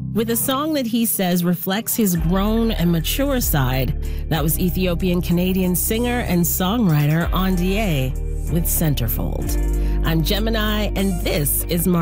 with a song that he says reflects his grown and mature side. That was Ethiopian-Canadian singer and songwriter Andie with Centerfold. I'm Gemini, and this is